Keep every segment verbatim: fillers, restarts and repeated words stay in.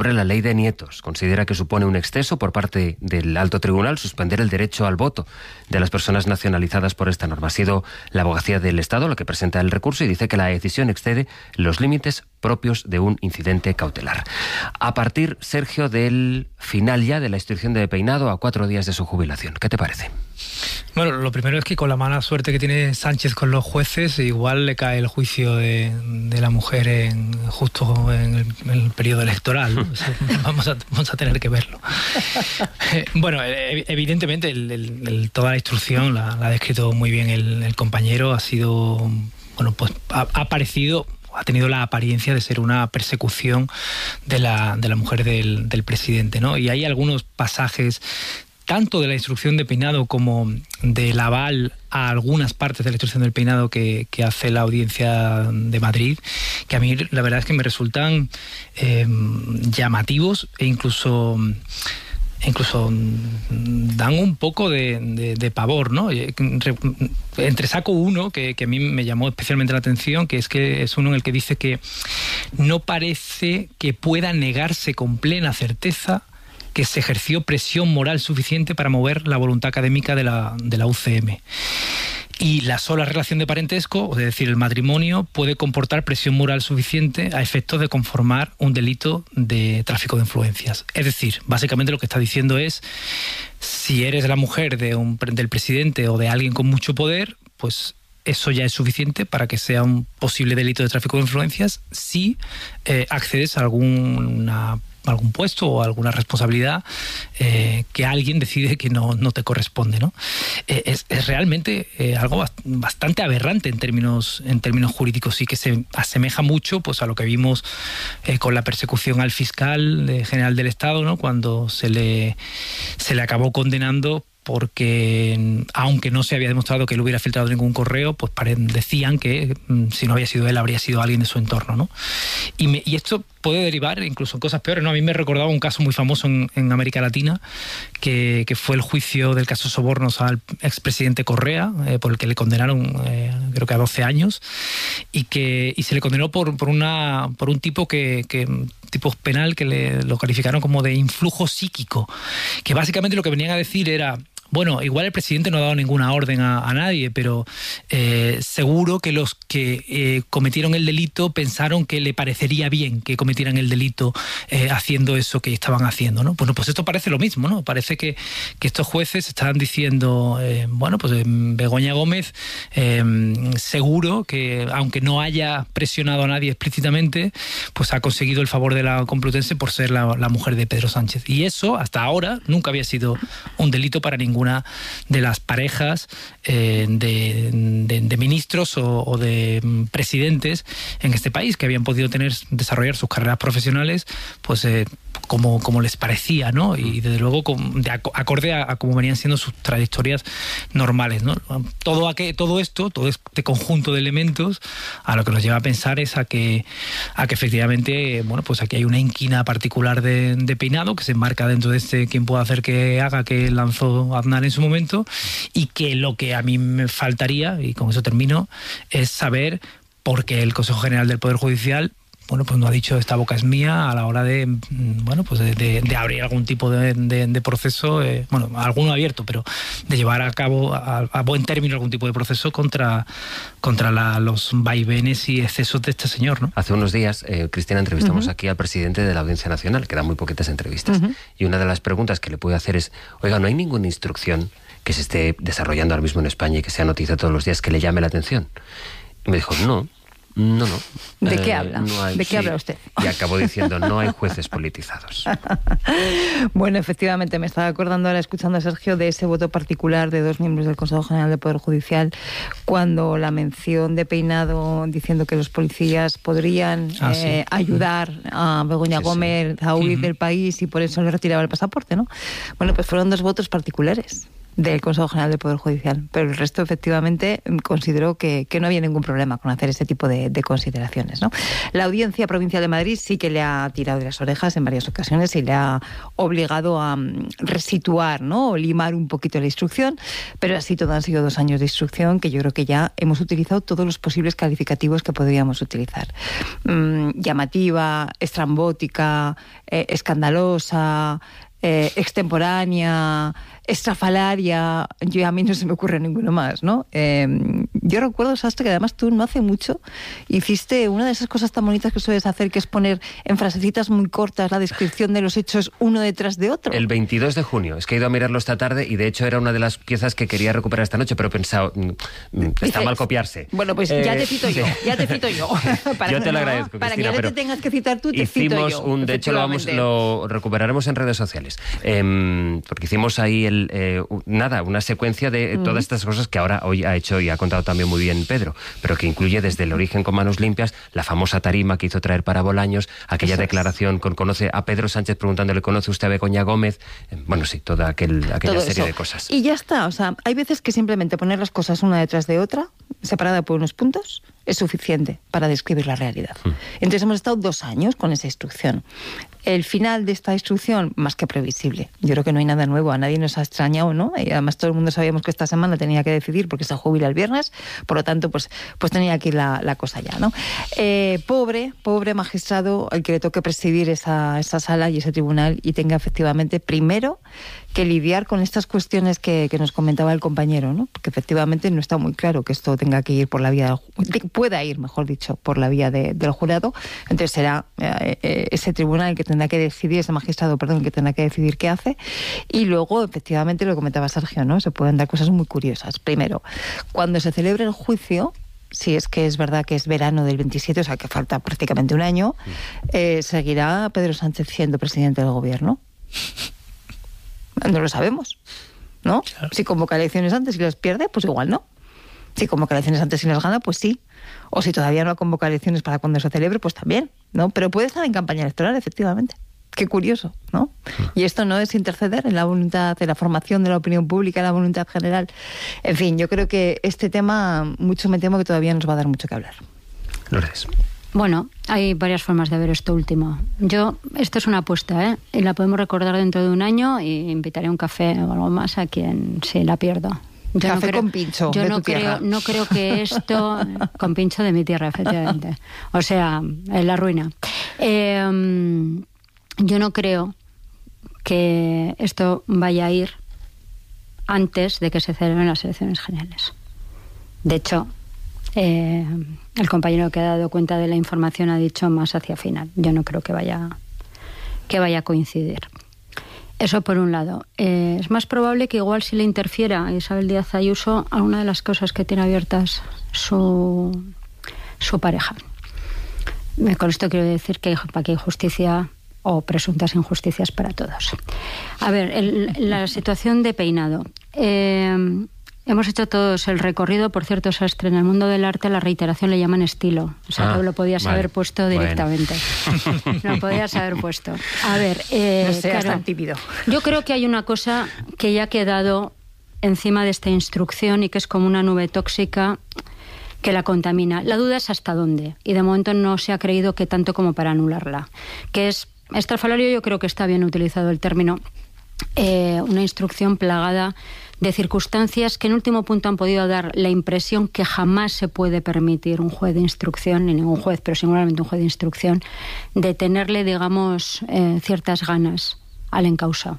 sobre la ley de nietos. Considera que supone un exceso por parte del alto tribunal suspender el derecho al voto de las personas nacionalizadas por esta norma. Ha sido la Abogacía del Estado la que presenta el recurso y dice que la decisión excede los límites propios de un incidente cautelar. A partir, Sergio, del final ya de la instrucción de peinado a cuatro días de su jubilación. ¿Qué te parece? Bueno, lo primero es que con la mala suerte que tiene Sánchez con los jueces, igual le cae el juicio de, de la mujer en, justo en el, en el periodo electoral, ¿no? O sea, vamos, a, vamos a tener que verlo. Eh, bueno, evidentemente el, el, el, toda la instrucción la, la ha descrito muy bien el, el compañero. Ha sido, bueno, pues ha, ha parecido... ha tenido la apariencia de ser una persecución de la, de la mujer del, del presidente, ¿no? Y hay algunos pasajes, tanto de la instrucción de peinado como del aval a algunas partes de la instrucción del peinado que, que hace la Audiencia de Madrid, que a mí la verdad es que me resultan eh, llamativos e incluso... incluso dan un poco de, de, de pavor, ¿no? Entre saco uno que, que a mí me llamó especialmente la atención, que es que es uno en el que dice que no parece que pueda negarse con plena certeza que se ejerció presión moral suficiente para mover la voluntad académica de la, de la U C M. Y la sola relación de parentesco, es decir, el matrimonio, puede comportar presión moral suficiente a efectos de conformar un delito de tráfico de influencias. Es decir, básicamente lo que está diciendo es, si eres la mujer de un, del presidente o de alguien con mucho poder, pues eso ya es suficiente para que sea un posible delito de tráfico de influencias si eh, accedes a alguna algún puesto o alguna responsabilidad eh, que alguien decide que no, no te corresponde, ¿no? Eh, es, es realmente eh, algo bastante aberrante en términos, en términos jurídicos y que se asemeja mucho pues, a lo que vimos eh, con la persecución al fiscal eh, general del Estado, ¿no? Cuando se le, se le acabó condenando porque aunque no se había demostrado que él hubiera filtrado ningún correo, pues decían que si no había sido él, habría sido alguien de su entorno, ¿no? Y, me, y esto puede derivar incluso en cosas peores, ¿no? A mí me recordaba un caso muy famoso en, en América Latina, que, que fue el juicio del caso Sobornos al expresidente Correa, eh, por el que le condenaron eh, creo que a doce años, y que y se le condenó por, por, una, por un tipo que... que tipo penal que le, lo calificaron como de influjo psíquico, que básicamente lo que venían a decir era, bueno, igual el presidente no ha dado ninguna orden a, a nadie, pero eh, seguro que los que eh, cometieron el delito pensaron que le parecería bien que cometieran el delito eh, haciendo eso que estaban haciendo, ¿no? Bueno, pues esto parece lo mismo, ¿no? Parece que, que estos jueces estaban diciendo, eh, bueno, pues eh, Begoña Gómez eh, seguro que, aunque no haya presionado a nadie explícitamente, pues ha conseguido el favor de la Complutense por ser la, la mujer de Pedro Sánchez. Y eso, hasta ahora, nunca había sido un delito para ninguna de las parejas eh, de, de, de ministros o, o de presidentes en este país, que habían podido tener desarrollar sus carreras profesionales pues eh, como, como les parecía, ¿no? Y desde luego con, de acorde a, a cómo venían siendo sus trayectorias normales, ¿no? Todo, aquel, todo esto, todo este conjunto de elementos, a lo que nos lleva a pensar es a que, a que efectivamente, bueno, pues aquí hay una inquina particular de, de peinado que se enmarca dentro de este quién puede hacer que haga que lanzó Aznar en su momento, y que lo que a mí me faltaría, y con eso termino, es saber por qué el Consejo General del Poder Judicial bueno, pues no ha dicho esta boca es mía a la hora de, bueno, pues de, de, de abrir algún tipo de, de, de proceso, eh, bueno, alguno abierto, pero de llevar a cabo a, a buen término algún tipo de proceso contra, contra la, los vaivenes y excesos de este señor, ¿no? Hace unos días, eh, Cristina, entrevistamos uh-huh. aquí al presidente de la Audiencia Nacional, que da muy poquitas entrevistas, uh-huh. y una de las preguntas que le pude hacer es, oiga, ¿no hay ninguna instrucción que se esté desarrollando ahora mismo en España y que sea noticia todos los días que le llame la atención? Y me dijo, no. No, no. ¿De eh, qué habla? No hay, ¿De qué sí, habla usted? Y acabó diciendo, no hay jueces politizados. Bueno, efectivamente, me estaba acordando ahora, escuchando a Sergio, de ese voto particular de dos miembros del Consejo General del Poder Judicial, cuando la mención de Peinado diciendo que los policías podrían ah, eh, sí. ayudar a Begoña sí, Gómez sí. a huir uh-huh. del país y por eso le retiraba el pasaporte, ¿no? Bueno, pues fueron dos votos particulares. del Consejo General del Poder Judicial, pero el resto efectivamente consideró que, que no había ningún problema con hacer ese tipo de, de consideraciones, ¿no? La Audiencia Provincial de Madrid sí que le ha tirado de las orejas en varias ocasiones y le ha obligado a um, resituar, ¿no? O limar un poquito la instrucción, pero así todo han sido dos años de instrucción que yo creo que ya hemos utilizado todos los posibles calificativos que podríamos utilizar. Mm, llamativa, estrambótica, eh, escandalosa, eh, extemporánea, estrafalaria, yo a mí no se me ocurre ninguno más, ¿no? Eh, yo recuerdo, Sastre, que además tú no hace mucho hiciste una de esas cosas tan bonitas que sueles hacer, que es poner en frasecitas muy cortas la descripción de los hechos uno detrás de otro. El veintidós de junio, es que he ido a mirarlo esta tarde y de hecho era una de las piezas que quería recuperar esta noche, pero he pensado, mm, está Dice, mal copiarse. Bueno, pues eh, ya te cito yo, ya te cito yo. para yo te lo agradezco, no, Para Cristina, que ahora te tengas que citar tú, te cito yo. Un, de hecho, lo, vamos, lo recuperaremos en redes sociales, eh, porque hicimos ahí el... Eh, nada, una secuencia de todas estas cosas que ahora hoy ha hecho y ha contado también muy bien Pedro, pero que incluye desde el origen con manos limpias, la famosa tarima que hizo traer para Bolaños, aquella Eso declaración es. con conoce a Pedro Sánchez preguntándole, ¿conoce usted a Begoña Gómez? Bueno, sí, toda aquel, aquella Todo serie eso. de cosas. Y ya está, o sea, hay veces que simplemente poner las cosas una detrás de otra, separada por unos puntos, es suficiente para describir la realidad. Mm. Entonces hemos estado dos años con esa instrucción. El final de esta instrucción, más que previsible. Yo creo que no hay nada nuevo, a nadie nos ha extrañado, ¿no? Y además todo el mundo sabíamos que esta semana tenía que decidir porque se jubila el viernes, por lo tanto, pues, pues tenía que ir la, la cosa ya, ¿no? Eh, pobre, pobre magistrado al que le toque presidir esa, esa sala y ese tribunal y tenga efectivamente primero que lidiar con estas cuestiones que, que nos comentaba el compañero, ¿no? Porque efectivamente no está muy claro que esto tenga que ir por la vía, del, pueda ir, mejor dicho, por la vía de, del jurado. Entonces será eh, eh, ese tribunal el que tendrá que decidir, ese magistrado, perdón, que tendrá que decidir qué hace. Y luego, efectivamente, lo comentaba Sergio, ¿no? Se pueden dar cosas muy curiosas. Primero, cuando se celebre el juicio, si es que es verdad que es verano del veintisiete, o sea que falta prácticamente un año, eh, ¿seguirá Pedro Sánchez siendo presidente del gobierno? No lo sabemos, ¿no? Claro. Si convoca elecciones antes y las pierde, pues igual no. Si convoca elecciones antes y las gana, pues sí. O si todavía no ha convocado elecciones para cuando se celebre, pues también, ¿no? Pero puede estar en campaña electoral, efectivamente. Qué curioso, ¿no? Y esto no es interceder en la voluntad, en la formación de la opinión pública, en la voluntad general. En fin, yo creo que este tema, mucho me temo que todavía nos va a dar mucho que hablar. Lourdes. Bueno, hay varias formas de ver esto último. Yo, esto es una apuesta, ¿eh? Y la podemos recordar dentro de un año y invitaré a un café o algo más a quien se la pierda. Yo café no creo, con pincho yo de no tu creo, tierra. No creo que esto... con pincho de mi tierra, efectivamente. O sea, en la ruina. Eh, yo no creo que esto vaya a ir antes de que se celebren las elecciones generales. De hecho... Eh, el compañero que ha dado cuenta de la información ha dicho más hacia final. Yo no creo que vaya, que vaya a coincidir. Eso por un lado. Eh, es más probable que igual si le interfiera a Isabel Díaz Ayuso alguna de las cosas que tiene abiertas su, su pareja. Con esto quiero decir que aquí hay justicia o presuntas injusticias para todos. A ver, el, la situación de Peinado. Eh, Hemos hecho todos el recorrido, por cierto, Sastre, en el mundo del arte la reiteración le llaman estilo. O sea, ah, que lo podías vale. haber puesto directamente. Bueno. Lo podías haber puesto. A ver, eh, no seas claro, tan tímido. Yo creo que hay una cosa que ya ha quedado encima de esta instrucción y que es como una nube tóxica que la contamina. La duda es hasta dónde. Y de momento no se ha creído que tanto como para anularla. Que es, estrafalario, yo creo que está bien utilizado el término, eh, una instrucción plagada de circunstancias que en último punto han podido dar la impresión que jamás se puede permitir un juez de instrucción, ni ningún juez, pero singularmente un juez de instrucción, de tenerle, digamos, eh, ciertas ganas al encausado.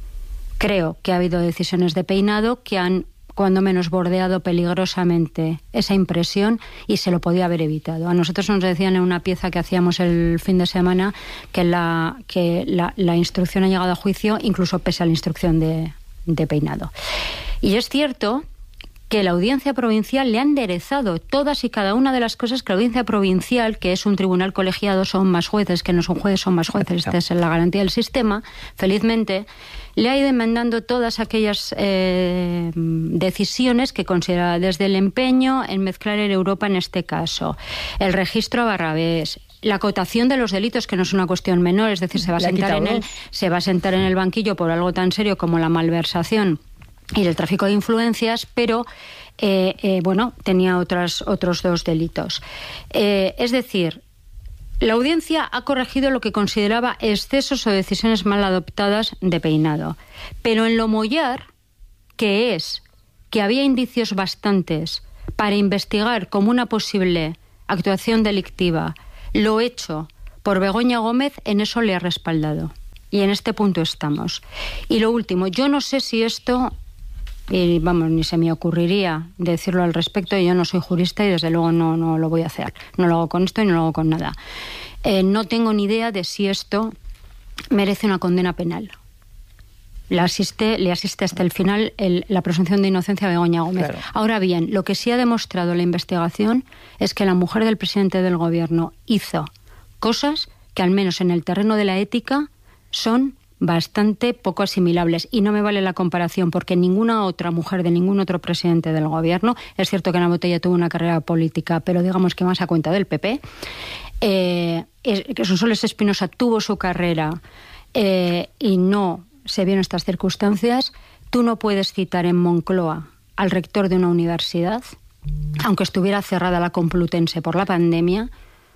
Creo que ha habido decisiones de Peinado que han, cuando menos, bordeado peligrosamente esa impresión y se lo podía haber evitado. A nosotros nos decían en una pieza que hacíamos el fin de semana que la, que la, la instrucción ha llegado a juicio incluso pese a la instrucción de... de Peinado. Y es cierto que la Audiencia Provincial le ha enderezado todas y cada una de las cosas que la Audiencia Provincial, que es un tribunal colegiado, son más jueces, que no son jueces, son más jueces, esta es la garantía del sistema, felizmente, le ha ido enmendando todas aquellas eh, decisiones que considera, desde el empeño en mezclar en Europa en este caso, el registro a Barrabés, la acotación de los delitos, que no es una cuestión menor, es decir, se va a sentar en el, se va a sentar en el banquillo por algo tan serio como la malversación y del tráfico de influencias, pero eh, eh, bueno, tenía otras, otros dos delitos. Eh, es decir, la audiencia ha corregido lo que consideraba excesos o decisiones mal adoptadas de Peinado, pero en lo Mollar, que es que había indicios bastantes para investigar como una posible actuación delictiva lo hecho por Begoña Gómez, en eso le ha respaldado. Y en este punto estamos. Y lo último, yo no sé si esto, y vamos, ni se me ocurriría decirlo al respecto, yo no soy jurista y desde luego no, no lo voy a hacer. No lo hago con esto y no lo hago con nada. Eh, no tengo ni idea de si esto merece una condena penal. Le asiste, le asiste hasta el final el, la presunción de inocencia a Begoña Gómez. Claro. Ahora bien, lo que sí ha demostrado la investigación es que la mujer del presidente del gobierno hizo cosas que, al menos en el terreno de la ética, son bastante poco asimilables. Y no me vale la comparación, porque ninguna otra mujer de ningún otro presidente del gobierno, es cierto que Ana Botella tuvo una carrera política, pero digamos que más a cuenta del P P, eh, que Sonsoles Espinosa tuvo su carrera eh, y no se vieron estas circunstancias. Tú no puedes citar en Moncloa al rector de una universidad, aunque estuviera cerrada la Complutense por la pandemia,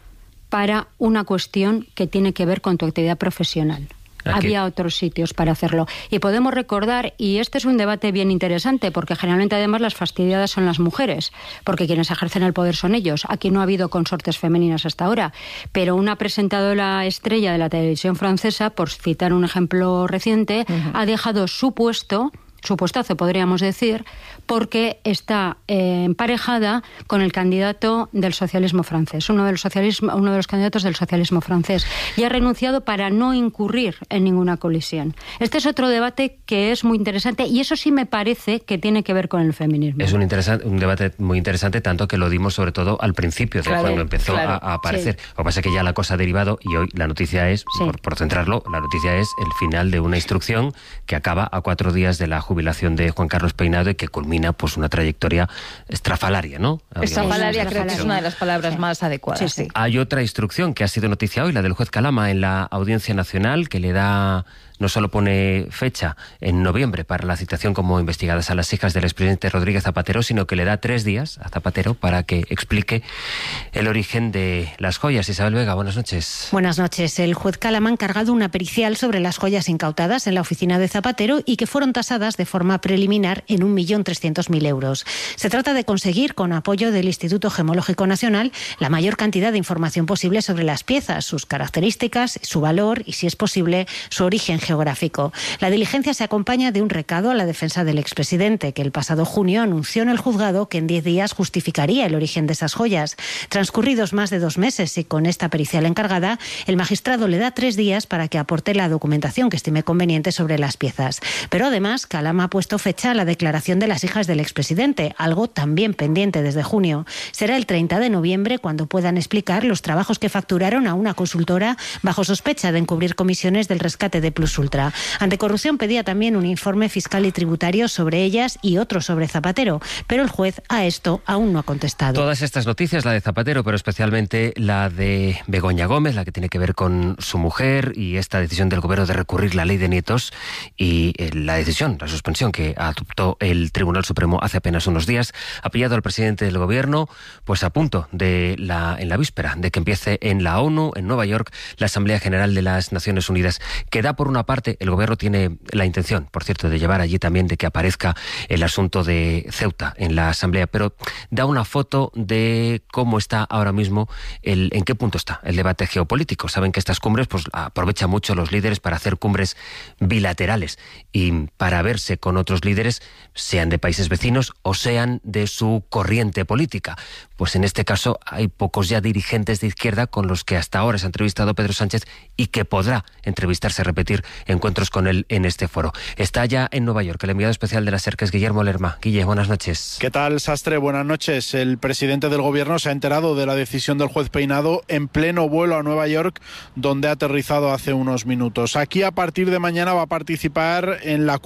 para una cuestión que tiene que ver con tu actividad profesional. Aquí había otros sitios para hacerlo. Y podemos recordar, y este es un debate bien interesante, porque generalmente además las fastidiadas son las mujeres, porque quienes ejercen el poder son ellos. Aquí no ha habido consortes femeninas hasta ahora, pero una presentadora estrella de la televisión francesa, por citar un ejemplo reciente, uh-huh. ha dejado su puesto, su puestazo podríamos decir, porque está eh, emparejada con el candidato del socialismo francés, uno de los socialismo, uno de los candidatos del socialismo francés, y ha renunciado para no incurrir en ninguna colisión. Este es otro debate que es muy interesante, y eso sí me parece que tiene que ver con el feminismo. Es un, interesante, un debate muy interesante, tanto que lo dimos sobre todo al principio, de claro, cuando empezó claro, a, a aparecer. Sí. Lo que pasa es que ya la cosa ha derivado, y hoy la noticia es, sí. por, por centrarlo, la noticia es el final de una instrucción que acaba a cuatro días de la jubilación de Juan Carlos Peinado y que culmina pues una trayectoria estrafalaria, ¿no? Estrafalaria creo que es una de las palabras sí. más adecuadas. Sí, sí. Hay otra instrucción que ha sido noticia hoy, la del juez Calama en la Audiencia Nacional, que le da... no solo pone fecha en noviembre para la citación como investigadas a las hijas del expresidente Rodríguez Zapatero, sino que le da tres días a Zapatero para que explique el origen de las joyas. Isabel Vega, buenas noches. Buenas noches. El juez Calama ha encargado una pericial sobre las joyas incautadas en la oficina de Zapatero y que fueron tasadas de forma preliminar en un millón trescientos mil euros. Se trata de conseguir, con apoyo del Instituto Gemológico Nacional, la mayor cantidad de información posible sobre las piezas, sus características, su valor y, si es posible, su origen geográfico. La diligencia se acompaña de un recado a la defensa del expresidente, que el pasado junio anunció en el juzgado que en diez días justificaría el origen de esas joyas. Transcurridos más de dos meses y con esta pericial encargada, el magistrado le da tres días para que aporte la documentación que estime conveniente sobre las piezas. Pero además, Calama ha puesto fecha a la declaración de las hijas del expresidente, algo también pendiente desde junio. Será el treinta de noviembre cuando puedan explicar los trabajos que facturaron a una consultora bajo sospecha de encubrir comisiones del rescate de Plus Ultra. Anticorrupción pedía también un informe fiscal y tributario sobre ellas y otro sobre Zapatero, pero el juez a esto aún no ha contestado. Todas estas noticias, la de Zapatero, pero especialmente la de Begoña Gómez, la que tiene que ver con su mujer y esta decisión del gobierno de recurrir la ley de nietos y la decisión, la suspensión que adoptó el Tribunal Supremo hace apenas unos días, ha pillado al presidente del gobierno pues a punto de la en la víspera de que empiece en la ONU, en Nueva York, la Asamblea General de las Naciones Unidas, que da por una parte, el gobierno tiene la intención, por cierto, de llevar allí también de que aparezca el asunto de Ceuta en la Asamblea, pero da una foto de cómo está ahora mismo, el, en qué punto está el debate geopolítico. Saben que estas cumbres pues aprovechan mucho los líderes para hacer cumbres bilaterales y para verse con otros líderes, sean de países vecinos o sean de su corriente política. Pues en este caso hay pocos ya dirigentes de izquierda con los que hasta ahora se ha entrevistado Pedro Sánchez y que podrá entrevistarse, repetir encuentros con él en este foro. Está ya en Nueva York el enviado especial de la SER, que es Guillermo Lerma. Guille, buenas noches. ¿Qué tal, Sastre? Buenas noches. El presidente del gobierno se ha enterado de la decisión del juez Peinado en pleno vuelo a Nueva York, donde ha aterrizado hace unos minutos. Aquí, a partir de mañana, va a participar en la cumbre de Naciones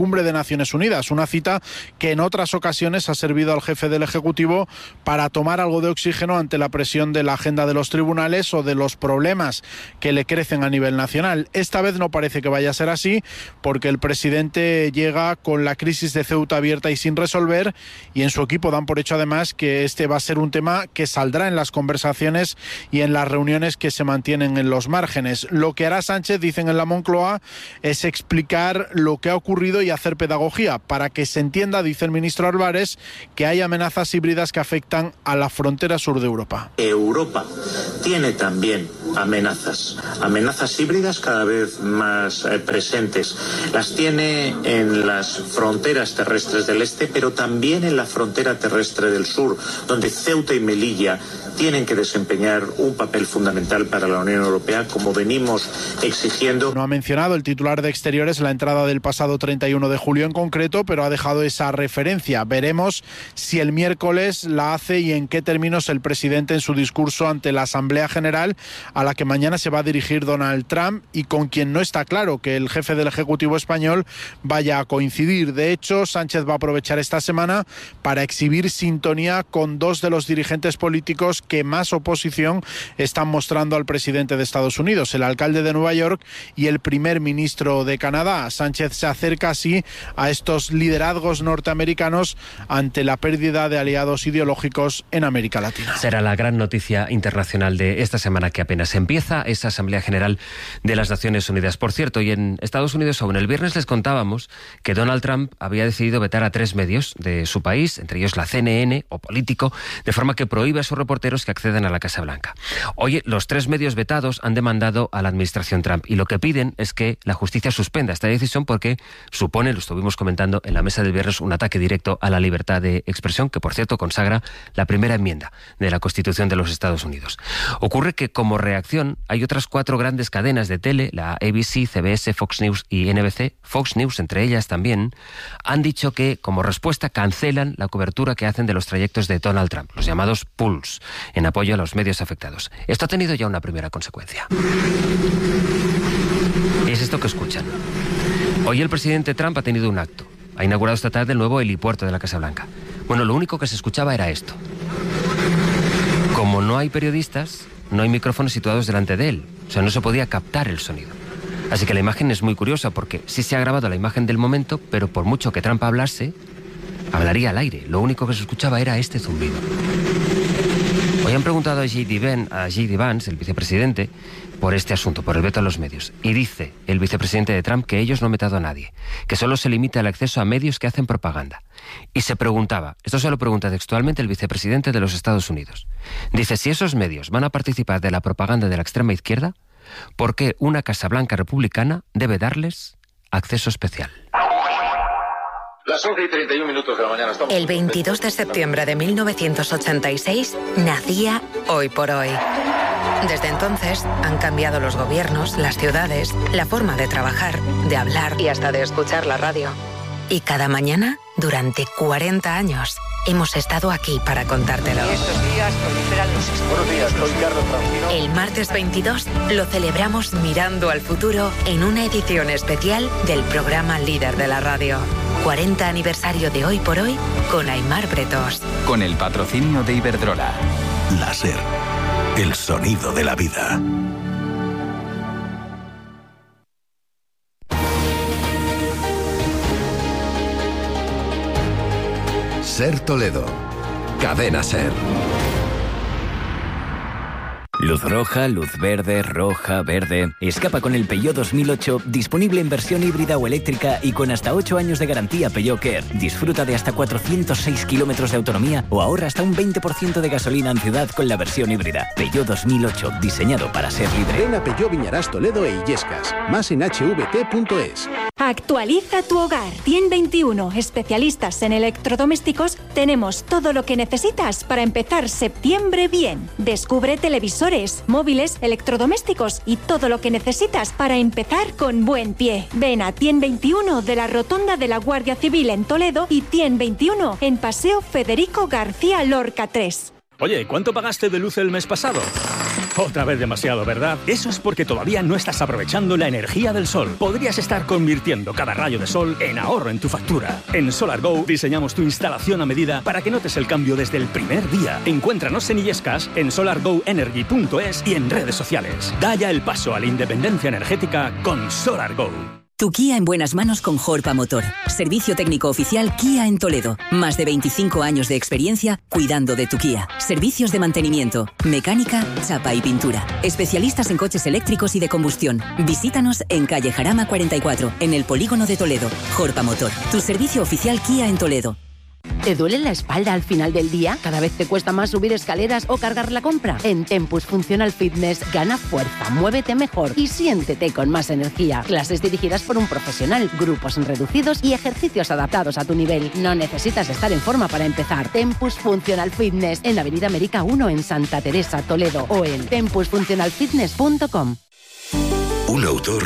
Naciones Unidas, una cita que en otras ocasiones ha servido al jefe del Ejecutivo para tomar algo de oxígeno ante la presión de la agenda de los tribunales o de los problemas que le crecen a nivel nacional. Esta vez no parece que vaya a ser así, porque el presidente llega con la crisis de Ceuta abierta y sin resolver, y en su equipo dan por hecho además que este va a ser un tema que saldrá en las conversaciones y en las reuniones que se mantienen en los márgenes. Lo que hará Sánchez, dicen en la Moncloa, es explicar lo que ha ocurrido y hacer pedagogía para que se entienda, dice el ministro Álvarez, que hay amenazas híbridas que afectan a la frontera sur de Europa. Europa tiene también amenazas, amenazas híbridas cada vez más eh, presentes. Las tiene en las fronteras terrestres del este, pero también en la frontera terrestre del sur, donde Ceuta y Melilla tienen que desempeñar un papel fundamental para la Unión Europea, como venimos exigiendo. No ha mencionado el titular de Exteriores la entrada del pasado treinta y uno de julio en concreto, pero ha dejado esa referencia. Veremos si el miércoles la hace y en qué términos el presidente en su discurso ante la Asamblea General, a la que mañana se va a dirigir Donald Trump y con quien no está claro que el jefe del Ejecutivo español vaya a coincidir. De hecho, Sánchez va a aprovechar esta semana para exhibir sintonía con dos de los dirigentes políticos que más oposición están mostrando al presidente de Estados Unidos, el alcalde de Nueva York y el primer ministro de Canadá. Sánchez se acerca así a estos liderazgos norteamericanos ante la pérdida de aliados ideológicos en América Latina. Será la gran noticia internacional de esta semana que apenas empieza, esa Asamblea General de las Naciones Unidas. Por cierto, y en Estados Unidos aún el viernes les contábamos que Donald Trump había decidido vetar a tres medios de su país, entre ellos la C N N o Político, de forma que prohíbe a sus reporteros que acceden a la Casa Blanca. Hoy los tres medios vetados han demandado a la administración Trump y lo que piden es que la justicia suspenda esta decisión porque supone, lo estuvimos comentando en la mesa del viernes, un ataque directo a la libertad de expresión que, por cierto, consagra la primera enmienda de la Constitución de los Estados Unidos. Ocurre que como reacción hay otras cuatro grandes cadenas de tele, la A B C, C B S, Fox News y N B C, Fox News entre ellas también, han dicho que como respuesta cancelan la cobertura que hacen de los trayectos de Donald Trump, los llamados pulls, en apoyo a los medios afectados. Esto ha tenido ya una primera consecuencia. Es esto que escuchan. Hoy el presidente Trump ha tenido un acto. Ha inaugurado esta tarde el nuevo helipuerto de la Casa Blanca. Bueno, lo único que se escuchaba era esto. Como no hay periodistas, no hay micrófonos situados delante de él. O sea, no se podía captar el sonido. Así que la imagen es muy curiosa porque sí se ha grabado la imagen del momento, pero por mucho que Trump hablase, hablaría al aire. Lo único que se escuchaba era este zumbido. Hoy han preguntado a J D Vance, el vicepresidente, por este asunto, por el veto a los medios. Y dice el vicepresidente de Trump que ellos no han vetado a nadie, que solo se limita el acceso a medios que hacen propaganda. Y se preguntaba, esto se lo pregunta textualmente el vicepresidente de los Estados Unidos. Dice, si esos medios van a participar de la propaganda de la extrema izquierda, ¿por qué una Casa Blanca republicana debe darles acceso especial? Las once y treinta y un minutos de la mañana. Estamos... El veintidós de septiembre de mil novecientos ochenta y seis nacía Hoy por Hoy. Desde entonces han cambiado los gobiernos, las ciudades, la forma de trabajar, de hablar y hasta de escuchar la radio. Y cada mañana, durante cuarenta años, hemos estado aquí para contártelo. Estos días proliferan los estudios. Buenos días, soy Carlos Francino. El martes veintidós lo celebramos mirando al futuro en una edición especial del programa líder de la radio. cuarenta aniversario de Hoy por Hoy con Aimar Bretos. Con el patrocinio de Iberdrola. Láser, el sonido de la vida. Ser Toledo. Cadena Ser. Luz roja, luz verde, roja, verde. Escapa con el Peugeot dos mil ocho, disponible en versión híbrida o eléctrica y con hasta ocho años de garantía Peugeot Care. Disfruta de hasta cuatrocientos seis kilómetros de autonomía o ahorra hasta un veinte por ciento de gasolina en ciudad con la versión híbrida. Peugeot dos mil ocho, diseñado para ser libre. Ven a Peugeot Viñarás Toledo e Illescas. Más en h v t punto es. Actualiza tu hogar. Tien veintiuno, especialistas en electrodomésticos, tenemos todo lo que necesitas para empezar septiembre bien. Descubre televisores, móviles, electrodomésticos y todo lo que necesitas para empezar con buen pie. Ven a Tien veintiuno de la Rotonda de la Guardia Civil en Toledo y Tien veintiuno en Paseo Federico García Lorca tres. Oye, ¿cuánto pagaste de luz el mes pasado? Otra vez demasiado, ¿verdad? Eso es porque todavía no estás aprovechando la energía del sol. Podrías estar convirtiendo cada rayo de sol en ahorro en tu factura. En SolarGo diseñamos tu instalación a medida para que notes el cambio desde el primer día. Encuéntranos en Illescas, en solar go energy punto es y en redes sociales. Da ya el paso a la independencia energética con SolarGo. Tu Kia en buenas manos con Jorpa Motor. Servicio técnico oficial Kia en Toledo. Más de veinticinco años de experiencia cuidando de tu Kia. Servicios de mantenimiento, mecánica, chapa y pintura. Especialistas en coches eléctricos y de combustión. Visítanos en calle Jarama cuarenta y cuatro, en el polígono de Toledo. Jorpa Motor. Tu servicio oficial Kia en Toledo. ¿Te duele la espalda al final del día? ¿Cada vez te cuesta más subir escaleras o cargar la compra? En Tempus Functional Fitness gana fuerza, muévete mejor y siéntete con más energía. Clases dirigidas por un profesional, grupos reducidos y ejercicios adaptados a tu nivel. No necesitas estar en forma para empezar. Tempus Functional Fitness en Avenida América uno en Santa Teresa, Toledo o en tempus funcional fitness punto com. Un autor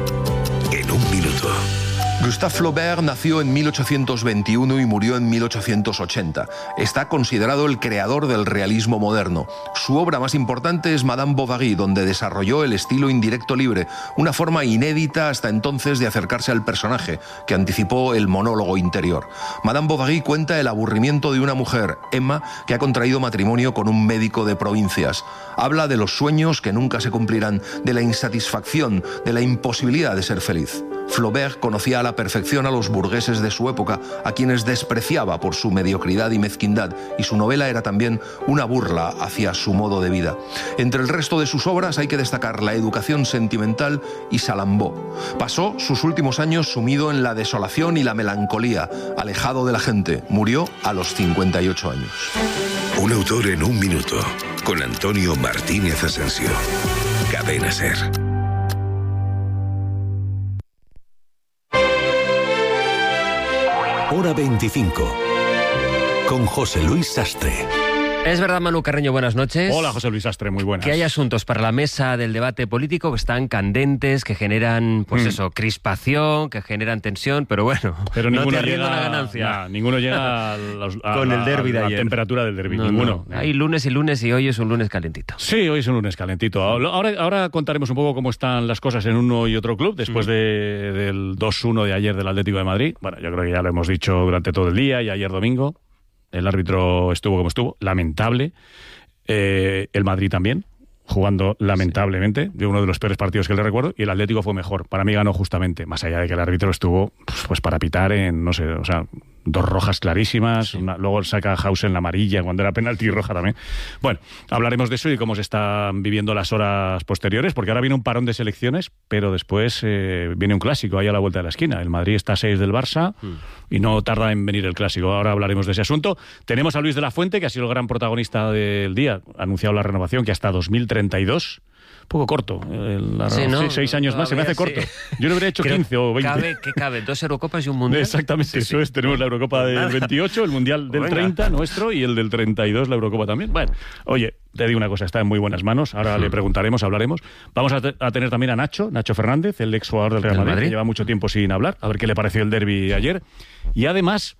en un minuto. Gustave Flaubert nació en mil ochocientos veintiuno y murió en mil ochocientos ochenta. Está considerado el creador del realismo moderno. Su obra más importante es Madame Bovary, donde desarrolló el estilo indirecto libre, una forma inédita hasta entonces de acercarse al personaje, que anticipó el monólogo interior. Madame Bovary cuenta el aburrimiento de una mujer, Emma, que ha contraído matrimonio con un médico de provincias. Habla de los sueños que nunca se cumplirán, de la insatisfacción, de la imposibilidad de ser feliz. Flaubert conocía a la perfección a los burgueses de su época, a quienes despreciaba por su mediocridad y mezquindad, y su novela era también una burla hacia su modo de vida. Entre el resto de sus obras hay que destacar La educación sentimental y Salambó. Pasó sus últimos años sumido en la desolación y la melancolía, alejado de la gente. Murió a los cincuenta y ocho años. Un autor en un minuto, con Antonio Martínez Asensio. Cadena SER. Hora veinticinco, con José Luis Sastre. Es verdad, Manu Carreño, buenas noches. Hola, José Luis Sastre, muy buenas. Que hay asuntos para la mesa del debate político que están candentes, que generan, pues mm. eso, crispación, que generan tensión, pero bueno, pero no te arrienda la ganancia. Nah, ninguno llega a, los, a con la, el derbi de a la ayer. temperatura del derbi, no, ninguno. No. Hay lunes y lunes y hoy es un lunes calentito. Sí, hoy es un lunes calentito. Ahora, ahora contaremos un poco cómo están las cosas en uno y otro club después mm. de, del dos uno de ayer del Atlético de Madrid. Bueno, yo creo que ya lo hemos dicho durante todo el día y ayer domingo. El árbitro estuvo como estuvo, lamentable. Eh, el Madrid también, jugando lamentablemente, sí. de uno de los peores partidos que le recuerdo, y el Atlético fue mejor. Para mí ganó justamente, más allá de que el árbitro estuvo pues, pues para pitar en, no sé, o sea, dos rojas clarísimas, sí. una, luego saca Hausen la amarilla cuando era penalti roja también. Bueno, hablaremos de eso y cómo se están viviendo las horas posteriores, porque ahora viene un parón de selecciones, pero después eh, viene un clásico ahí a la vuelta de la esquina. El Madrid está a seis del Barça mm. y no tarda en venir el clásico. Ahora hablaremos de ese asunto. Tenemos a Luis de la Fuente, que ha sido el gran protagonista del día. Ha anunciado la renovación que hasta dos mil treinta y dos. Un poco corto. La, sí, ¿no? sí, seis años más, se me hace corto. Sí. Yo lo habría hecho Creo quince o veinte. Cabe, ¿Qué cabe? ¿Dos Eurocopas y un Mundial? Exactamente, sí, eso sí. es. Tenemos la Eurocopa del Nada. veintiocho, el Mundial del Venga. treinta, nuestro, y el del treinta y dos, la Eurocopa también. Bueno, oye, te digo una cosa, está en muy buenas manos. Ahora sí. le preguntaremos, hablaremos. Vamos a, te a tener también a Nacho, Nacho Fernández, el exjugador del Real Madrid, Madrid, que lleva mucho tiempo sin hablar, a ver qué le pareció el derbi ayer. Y además,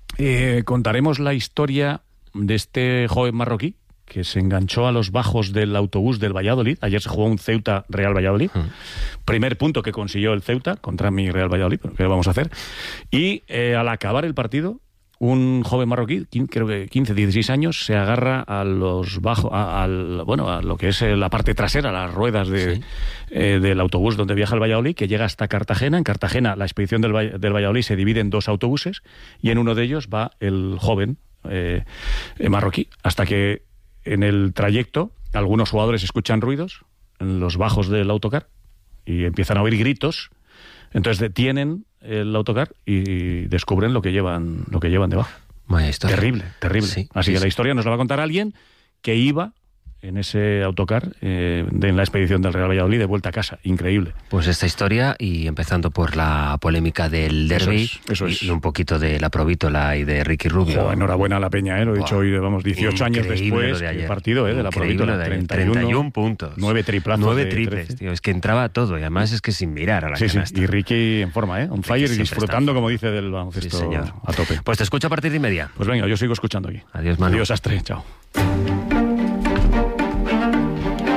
eh, contaremos la historia de este joven marroquí que se enganchó a los bajos del autobús del Valladolid. Ayer se jugó un Ceuta Real Valladolid. Hmm. Primer punto que consiguió el Ceuta contra mi Real Valladolid, ¿qué vamos a hacer? Y eh, al acabar el partido, un joven marroquí, creo que quince, dieciséis años, se agarra a los bajos, a, a, bueno, a lo que es la parte trasera, las ruedas de, sí. eh, del autobús donde viaja el Valladolid, que llega hasta Cartagena. En Cartagena la expedición del, del Valladolid se divide en dos autobuses y en uno de ellos va el joven eh, marroquí, hasta que en el trayecto algunos jugadores escuchan ruidos en los bajos del autocar y empiezan a oír gritos. Entonces detienen el autocar y descubren lo que llevan, lo que llevan debajo. Terrible, terrible. Sí, Así sí, que sí. la historia nos la va a contar alguien que iba en ese autocar eh, de, en la expedición del Real Valladolid de vuelta a casa. Increíble. Pues esta historia, y empezando por la polémica del derbi, eso es, eso es. Y, y un poquito de la Provítola y de Ricky Rubio. Oh, enhorabuena a la Peña, ¿eh? Lo he dicho hoy, vamos, dieciocho años después, de el partido ¿eh? de la Provítola. De treinta y uno puntos. nueve triplazos. nueve triples, tío. Es que entraba todo, y además es que sin mirar a la sí, canasta. Sí, y Ricky en forma, ¿eh? On fire y disfrutando, como dice, del baloncesto sí, señor. A tope. Pues te escucho a partir de media. Pues venga, yo sigo escuchando aquí. Adiós, Manu. Adiós, Astre. Chao.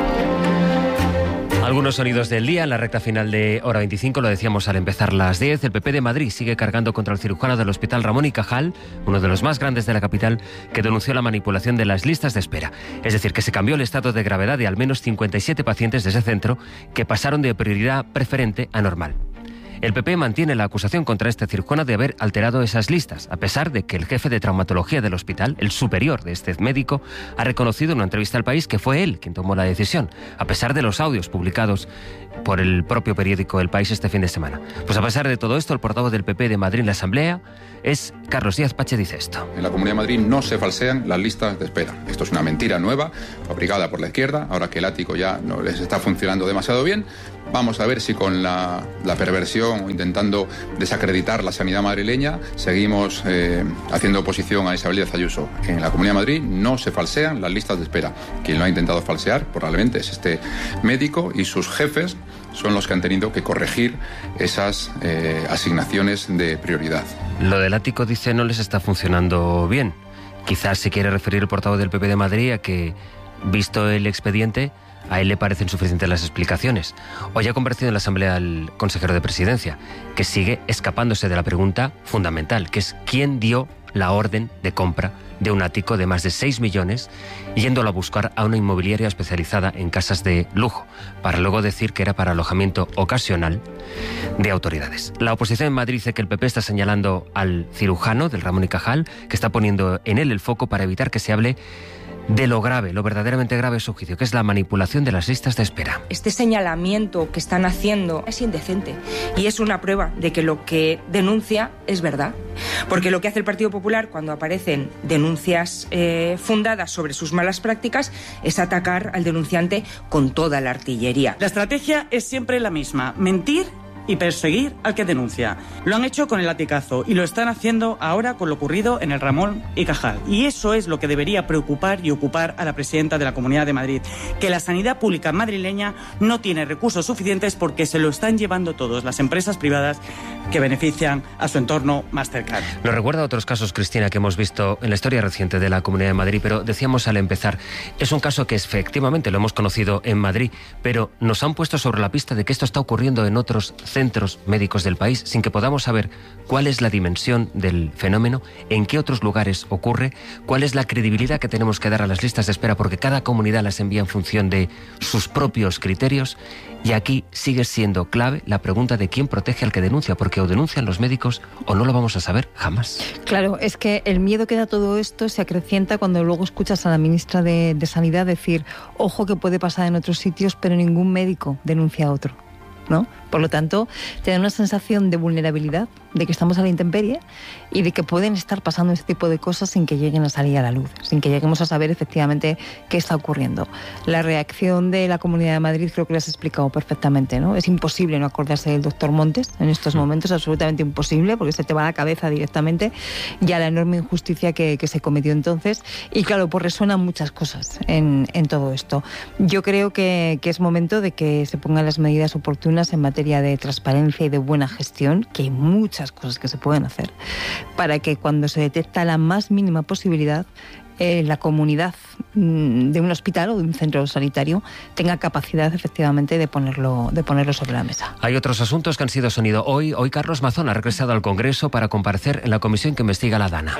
Algunos sonidos del día en la recta final de Hora veinticinco, lo decíamos al empezar las diez. El P P de Madrid sigue cargando contra el cirujano del Hospital Ramón y Cajal, uno de los más grandes de la capital, que denunció la manipulación de las listas de espera. Es decir, que se cambió el estado de gravedad de al menos cincuenta y siete pacientes de ese centro que pasaron de prioridad preferente a normal. El P P mantiene la acusación contra este cirujano de haber alterado esas listas, a pesar de que el jefe de traumatología del hospital, el superior de este médico, ha reconocido en una entrevista al País que fue él quien tomó la decisión, a pesar de los audios publicados por el propio periódico El País este fin de semana. Pues a pesar de todo esto, el portavoz del P P de Madrid en la Asamblea es Carlos Díaz Pache, dice esto. En la Comunidad de Madrid no se falsean las listas de espera. Esto es una mentira nueva, fabricada por la izquierda, ahora que el ático ya no les está funcionando demasiado bien. Vamos a ver si con la, la perversión o intentando desacreditar la sanidad madrileña seguimos eh, haciendo oposición a Isabel Díaz Ayuso. En la Comunidad de Madrid no se falsean las listas de espera. Quien lo ha intentado falsear probablemente es este médico y sus jefes son los que han tenido que corregir esas eh, asignaciones de prioridad. Lo del ático, dice, no les está funcionando bien. Quizás se quiere referir el portavoz del P P de Madrid a que, visto el expediente, a él le parecen suficientes las explicaciones. Hoy ha comparecido en la Asamblea el consejero de Presidencia, que sigue escapándose de la pregunta fundamental, que es ¿quién dio la orden de compra de un ático de más de seis millones, yéndolo a buscar a una inmobiliaria especializada en casas de lujo, para luego decir que era para alojamiento ocasional de autoridades? La oposición en Madrid dice que el P P está señalando al cirujano del Ramón y Cajal, que está poniendo en él el foco para evitar que se hable de lo grave, lo verdaderamente grave es su juicio, que es la manipulación de las listas de espera. Este señalamiento que están haciendo es indecente y es una prueba de que lo que denuncia es verdad. Porque lo que hace el Partido Popular cuando aparecen denuncias eh, fundadas sobre sus malas prácticas es atacar al denunciante con toda la artillería. La estrategia es siempre la misma: mentir y perseguir al que denuncia. Lo han hecho con el latigazo y lo están haciendo ahora con lo ocurrido en el Ramón y Cajal. Y eso es lo que debería preocupar y ocupar a la presidenta de la Comunidad de Madrid, que la sanidad pública madrileña no tiene recursos suficientes porque se lo están llevando todos las empresas privadas que benefician a su entorno más cercano. Nos recuerda a otros casos, Cristina, que hemos visto en la historia reciente de la Comunidad de Madrid, pero decíamos al empezar, es un caso que efectivamente lo hemos conocido en Madrid, pero nos han puesto sobre la pista de que esto está ocurriendo en otros centros médicos del país, sin que podamos saber cuál es la dimensión del fenómeno, en qué otros lugares ocurre, cuál es la credibilidad que tenemos que dar a las listas de espera, porque cada comunidad las envía en función de sus propios criterios. Y aquí sigue siendo clave la pregunta de quién protege al que denuncia, porque o denuncian los médicos o no lo vamos a saber jamás. Claro, es que el miedo que da todo esto se acrecienta cuando luego escuchas a la ministra de, de Sanidad decir, ojo que puede pasar en otros sitios, pero ningún médico denuncia a otro, ¿no? Por lo tanto, te da una sensación de vulnerabilidad, de que estamos a la intemperie y de que pueden estar pasando este tipo de cosas sin que lleguen a salir a la luz, sin que lleguemos a saber efectivamente qué está ocurriendo. La reacción de la Comunidad de Madrid creo que lo has explicado perfectamente, ¿no? Es imposible no acordarse del doctor Montes en estos momentos, absolutamente imposible, porque se te va a la cabeza directamente ya la enorme injusticia que, que se cometió entonces. Y claro, pues resuenan muchas cosas en, en todo esto. Yo creo que, que es momento de que se pongan las medidas oportunas en materia de transparencia y de buena gestión, que hay muchas cosas que se pueden hacer, para que cuando se detecta la más mínima posibilidad, eh, la comunidad mm, de un hospital o de un centro sanitario tenga capacidad efectivamente de ponerlo, de ponerlo sobre la mesa. Hay otros asuntos que han sido sonido hoy. Hoy Carlos Mazón ha regresado al Congreso para comparecer en la comisión que investiga la DANA.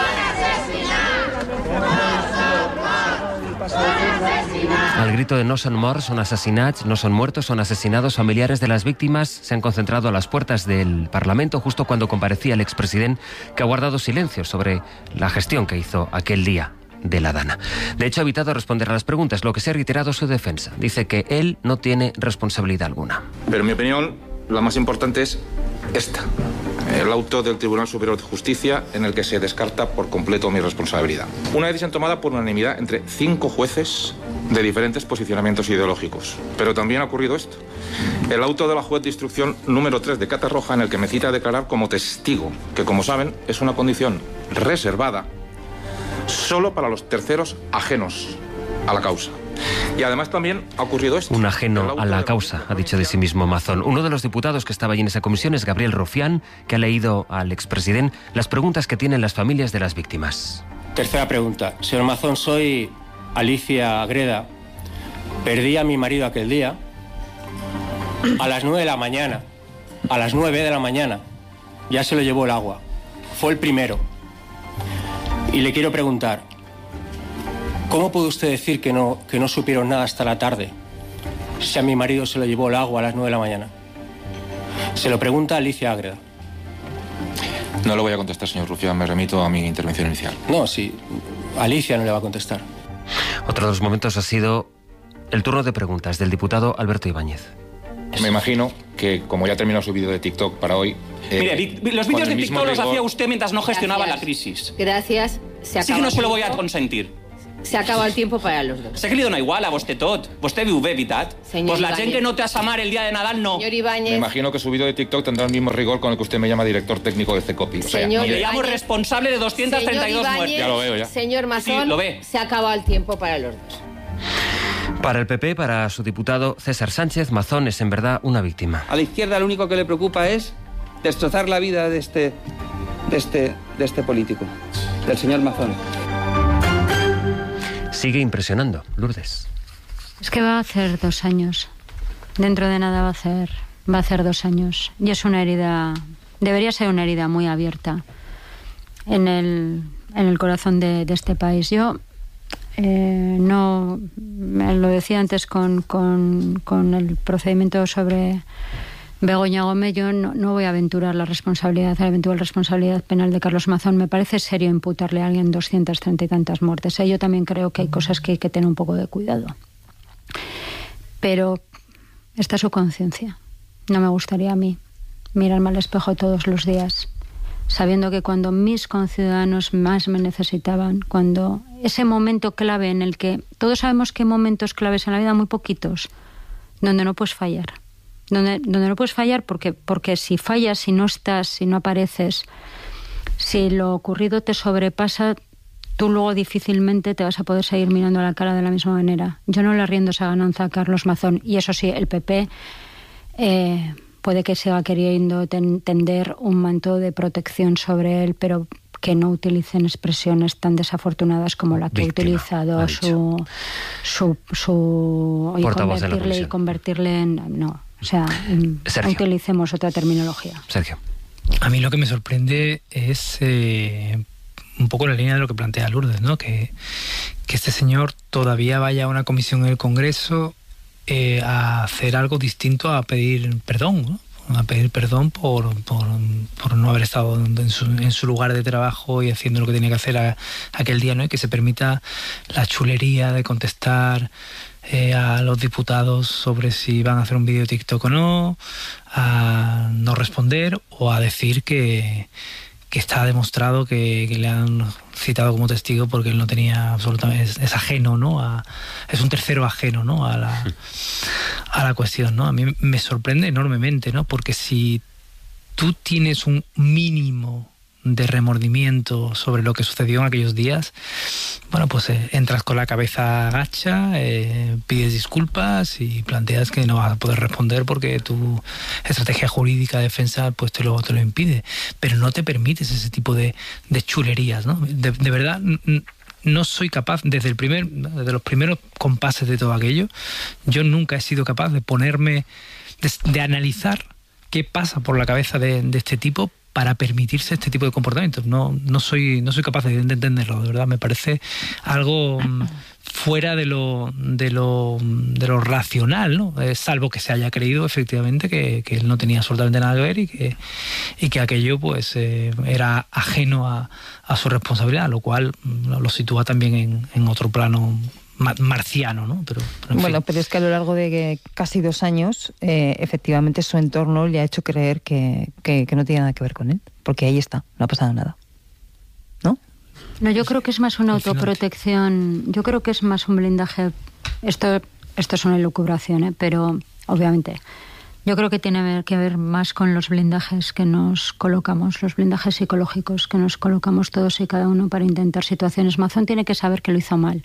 Al grito de no son morts, son assassinats, no son muertos, son asesinados, familiares de las víctimas se han concentrado a las puertas del Parlamento justo cuando comparecía el expresidente, que ha guardado silencio sobre la gestión que hizo aquel día de la DANA. De hecho, ha evitado responder a las preguntas, lo que se ha reiterado su defensa. Dice que él no tiene responsabilidad alguna. Pero en mi opinión, la más importante es esta. El auto del Tribunal Superior de Justicia en el que se descarta por completo mi responsabilidad. Una decisión tomada por unanimidad entre cinco jueces de diferentes posicionamientos ideológicos. Pero también ha ocurrido esto. El auto de la juez de instrucción número tres de Catarroja en el que me cita a declarar como testigo, que como saben es una condición reservada solo para los terceros ajenos a la causa. Y además también ha ocurrido esto. Un ajeno a la causa, ha dicho de sí mismo Mazón. Uno de los diputados que estaba allí en esa comisión es Gabriel Rufián, que ha leído al expresidente las preguntas que tienen las familias de las víctimas. Tercera pregunta. Señor Mazón, soy Alicia Agreda. Perdí a mi marido aquel día. a las nueve de la mañana. A las nueve de la mañana. Ya se lo llevó el agua. Fue el primero. Y le quiero preguntar, ¿cómo puede usted decir que no, que no supieron nada hasta la tarde si a mi marido se lo llevó el agua a las nueve de la mañana? Se lo pregunta Alicia Ágreda. No lo voy a contestar, señor Rufián, me remito a mi intervención inicial. No, sí, Alicia no le va a contestar. Otro de los momentos ha sido el turno de preguntas del diputado Alberto Ibáñez. Me imagino que, como ya terminó su vídeo de TikTok para hoy... Eh, Mire, los vídeos de TikTok los hacía usted mientras no gestionaba Gracias. la crisis. Gracias. Se acaba sí que no se lo voy a tiempo. consentir. Se acaba el tiempo para los dos. S'ha que li dona igual a vostè tot. Vostè viu bé, veritat? Señor Pues la Ibáñez. gent que no te asa amar el día de Nadal, no. Señor Ibáñez. Me imagino que su vídeo de TikTok tendrá el mismo rigor con el que usted me llama director técnico de CECOPI. O sea, Señor Le mire, llamo responsable de doscientas treinta y dos Señor muertes. Ya lo veo, ya. Señor Mazón, Sí, lo ve. se acaba el tiempo para los dos. Para el P P, para su diputado César Sánchez, Mazón es en verdad una víctima. A la izquierda lo único que le preocupa es destrozar la vida de este, de este, de este político, del señor Mazón. Sigue impresionando, Lourdes. Es que va a hacer dos años. Dentro de nada va a hacer, va a hacer dos años. Y es una herida, debería ser una herida muy abierta en el, en el corazón de, de este país. Yo eh, no, lo decía antes con, con, con el procedimiento sobre Begoña Gómez, yo no, no voy a aventurar la responsabilidad, la eventual responsabilidad penal de Carlos Mazón. Me parece serio imputarle a alguien doscientas treinta y tantas muertes. ¿eh? Yo también creo que hay cosas que hay que tener un poco de cuidado. Pero esta es su conciencia. No me gustaría a mí mirarme al espejo todos los días, sabiendo que cuando mis conciudadanos más me necesitaban, cuando ese momento clave en el que todos sabemos que hay momentos claves en la vida, muy poquitos, donde no puedes fallar. Donde, donde no puedes fallar porque, porque si fallas, si no estás, si no apareces, si lo ocurrido te sobrepasa, tú luego difícilmente te vas a poder seguir mirando a la cara de la misma manera. Yo no le rindo esa ganancia a Carlos Mazón. Y eso sí, el P P eh, puede que siga queriendo ten, tender un manto de protección sobre él, pero que no utilicen expresiones tan desafortunadas como la que Víctima, ha utilizado su, su, su y convertirle, y convertirle en... No, o sea, Sergio. utilicemos otra terminología. Sergio. A mí lo que me sorprende es eh, un poco la línea de lo que plantea Lourdes, ¿no? Que, que este señor todavía vaya a una comisión en el Congreso eh, a hacer algo distinto a pedir perdón, ¿no? A pedir perdón por, por, por no haber estado en su, en su lugar de trabajo y haciendo lo que tenía que hacer a, aquel día, ¿no? Y que se permita la chulería de contestar eh, a los diputados sobre si van a hacer un vídeo de TikTok o no, a no responder o a decir que, que está demostrado que, que le han citado como testigo porque él no tenía absolutamente, es, es ajeno, ¿no? A, es un tercero ajeno, ¿no? A la, a la cuestión, ¿no? A mí me sorprende enormemente, ¿no? Porque si tú tienes un mínimo de remordimiento sobre lo que sucedió en aquellos días, bueno, pues eh, entras con la cabeza agacha, eh, pides disculpas y planteas que no vas a poder responder porque tu estrategia jurídica de defensa pues te lo, te lo impide, pero no te permites ese tipo de, de chulerías, ¿no? De, de verdad, no soy capaz, desde el primer, desde los primeros compases de todo aquello, yo nunca he sido capaz de ponerme, de, de analizar qué pasa por la cabeza de, de este tipo para permitirse este tipo de comportamientos. No, no soy, no soy capaz de entenderlo, de verdad. Me parece algo fuera de lo, de lo, de lo racional, ¿no? Eh, salvo que se haya creído efectivamente que, que él no tenía absolutamente nada que ver y que, y que aquello pues eh, era ajeno a, a su responsabilidad, lo cual lo, lo sitúa también en, en otro plano marciano, ¿no? Pero, pero bueno, fin. pero es que a lo largo de casi dos años, eh, efectivamente su entorno le ha hecho creer que, que, que no tiene nada que ver con él, porque ahí está, no ha pasado nada, ¿no? No, yo creo que es más una autoprotección, yo creo que es más un blindaje, esto, esto es una elucubración, ¿eh? Pero obviamente yo creo que tiene que ver más con los blindajes que nos colocamos, los blindajes psicológicos que nos colocamos todos y cada uno para intentar situaciones. Mazón tiene que saber que lo hizo mal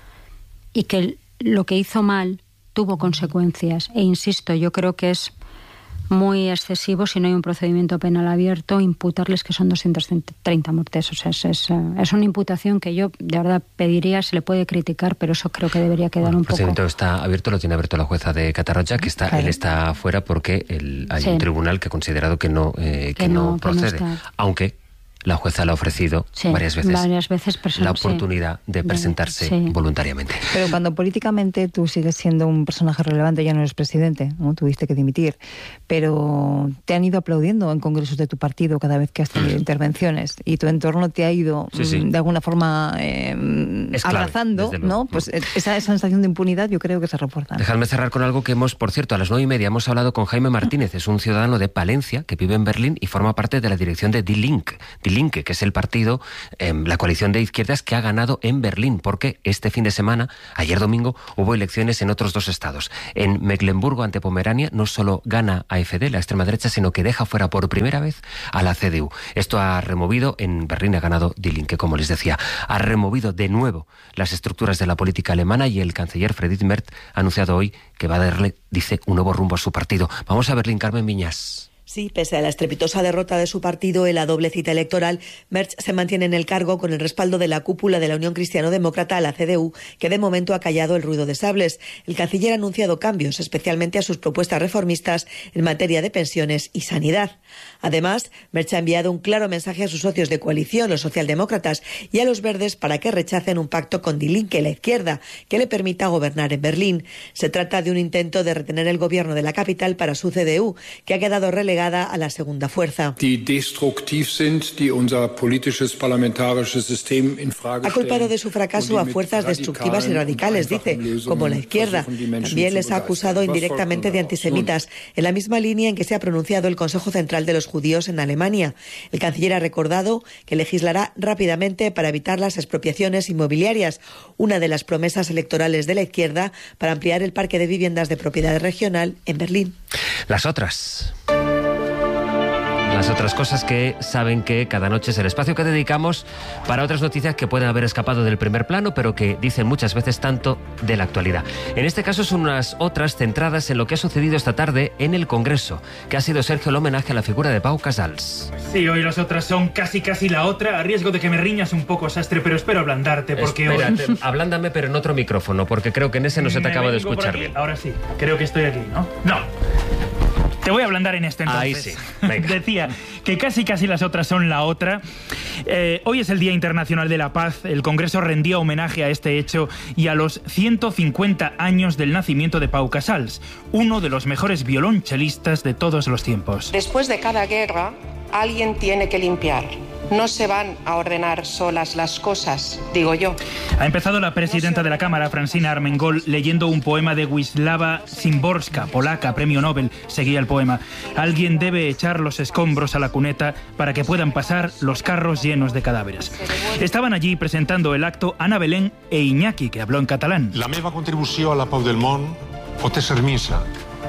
y que lo que hizo mal tuvo consecuencias. E insisto, yo creo que es muy excesivo si no hay un procedimiento penal abierto, imputarles que son doscientas treinta muertes. O sea, es, es, es una imputación que yo de verdad pediría, se le puede criticar, pero eso creo que debería quedar bueno, un poco... El procedimiento está abierto, lo tiene abierto la jueza de Catarroja, que está, claro. él está fuera porque el, hay sí. un tribunal que ha considerado que no, eh, que, que no, no procede, que no aunque... La jueza le ha ofrecido sí, varias veces, varias veces la oportunidad sí, de presentarse sí. voluntariamente. Pero cuando políticamente tú sigues siendo un personaje relevante, ya no eres presidente, ¿no? Tuviste que dimitir, pero te han ido aplaudiendo en congresos de tu partido cada vez que has tenido mm. intervenciones y tu entorno te ha ido sí, sí. de alguna forma eh, abrazando, clave, ¿no? Pues mm. esa, esa sensación de impunidad yo creo que se refuerza. Dejadme cerrar con algo que hemos, por cierto, a las nueve y media hemos hablado con Jaime Martínez, es un ciudadano de Palencia que vive en Berlín y forma parte de la dirección de Die Linke. Die Linke, que es el partido, eh, la coalición de izquierdas que ha ganado en Berlín, porque este fin de semana, ayer domingo, hubo elecciones en otros dos estados. En Mecklemburgo ante Pomerania no solo gana A F D, la extrema derecha, sino que deja fuera por primera vez a la C D U. Esto ha removido, en Berlín ha ganado Die Linke, como les decía, ha removido de nuevo las estructuras de la política alemana y el canciller Friedrich Merz ha anunciado hoy que va a darle, dice, un nuevo rumbo a su partido. Vamos a Berlín, Carmen Viñas. Sí, pese a la estrepitosa derrota de su partido en la doble cita electoral, Merz se mantiene en el cargo con el respaldo de la cúpula de la Unión Cristiano-Demócrata, la C D U, que de momento ha callado el ruido de sables. El canciller ha anunciado cambios, especialmente a sus propuestas reformistas en materia de pensiones y sanidad. Además, Merz ha enviado un claro mensaje a sus socios de coalición, los socialdemócratas, y a los verdes para que rechacen un pacto con Die Linke, la izquierda, que le permita gobernar en Berlín. Se trata de un intento de retener el gobierno de la capital para su C D U, que ha quedado relegada a la segunda fuerza. Ha culpado de su fracaso a fuerzas destructivas y radicales, dice, como la izquierda. También les ha acusado indirectamente de antisemitas, en la misma línea en que se ha pronunciado el Consejo Central de los Judíos en Alemania. El canciller ha recordado que legislará rápidamente para evitar las expropiaciones inmobiliarias, una de las promesas electorales de la izquierda para ampliar el parque de viviendas de propiedad regional en Berlín. Las otras... Las otras cosas que saben que cada noche es el espacio que dedicamos para otras noticias que pueden haber escapado del primer plano, pero que dicen muchas veces tanto de la actualidad. En este caso son unas otras centradas en lo que ha sucedido esta tarde en el Congreso, que ha sido, Sergio, el homenaje a la figura de Pau Casals. Sí, hoy las otras son casi casi la otra, a riesgo de que me riñas un poco, Sastre, pero espero ablandarte, porque Espérate, hoy... ablándame, pero en otro micrófono, porque creo que en ese no se te acaba de escuchar bien. Ahora sí, creo que estoy aquí, ¿no? No. Te voy a ablandar en este entonces. Ahí sí. Venga. Decía que casi casi las otras son la otra. Eh, hoy es el Día Internacional de la Paz. El Congreso rendía homenaje a este hecho y a los ciento cincuenta años del nacimiento de Pau Casals, uno de los mejores violonchelistas de todos los tiempos. Después de cada guerra, alguien tiene que limpiar. No se van a ordenar solas las cosas, digo yo. Ha empezado la presidenta de la Cámara, Francina Armengol, leyendo un poema de Wisława Szymborska, polaca, premio Nobel. Seguía el poema. Alguien debe echar los escombros a la cuneta para que puedan pasar los carros llenos de cadáveres. Estaban allí presentando el acto Ana Belén e Iñaki, que habló en catalán. La meva contribució a la pau del món pot ser missa.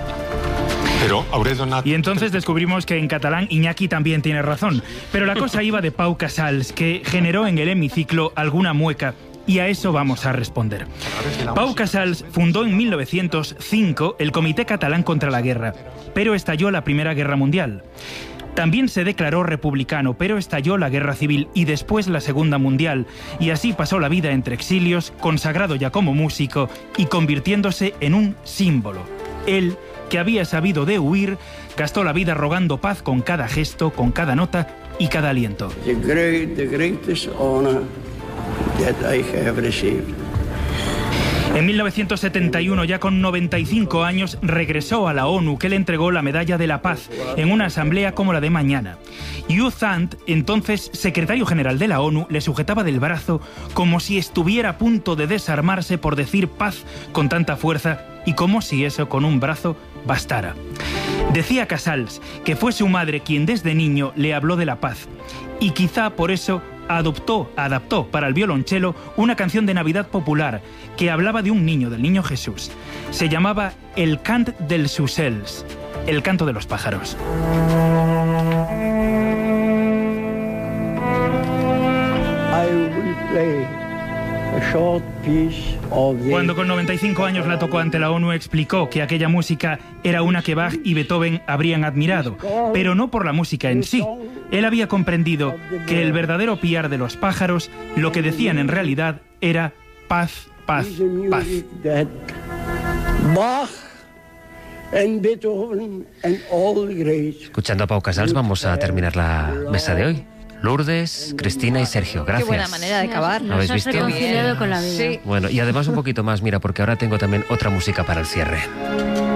Y entonces descubrimos que en catalán Iñaki también tiene razón. Pero la cosa iba de Pau Casals, que generó en el hemiciclo alguna mueca. Y a eso vamos a responder. Pau Casals fundó en mil novecientos cinco el Comité Catalán contra la Guerra, pero estalló la Primera Guerra Mundial. También se declaró republicano, pero estalló la Guerra Civil y después la Segunda Mundial, y así pasó la vida entre exilios, consagrado ya como músico y convirtiéndose en un símbolo. Él, que había sabido de huir, gastó la vida rogando paz con cada gesto, con cada nota y cada aliento. The great, the greatest honor that I have received. En mil novecientos setenta y uno, ya con noventa y cinco años, regresó a la ONU, que le entregó la Medalla de la Paz en una asamblea como la de mañana. U Thant, entonces secretario general de la ONU, le sujetaba del brazo como si estuviera a punto de desarmarse por decir paz con tanta fuerza y como si eso con un brazo bastara. Decía Casals que fue su madre quien desde niño le habló de la paz y quizá por eso adoptó, adaptó para el violonchelo una canción de Navidad popular que hablaba de un niño, del niño Jesús. Se llamaba El Cant dels Ocells, el canto de los pájaros. I will play a short piece Cuando con noventa y cinco años la tocó ante la ONU, explicó que aquella música era una que Bach y Beethoven habrían admirado, pero no por la música en sí. Él había comprendido que el verdadero piar de los pájaros, lo que decían en realidad era paz, paz, paz. Escuchando a Pau Casals vamos a terminar la mesa de hoy. Lourdes, Cristina y Sergio, gracias. Qué buena manera de acabar. ¿Lo habéis visto? Reconciliado con la vida. Sí. Bueno, y además un poquito más, mira, porque ahora tengo también otra música para el cierre.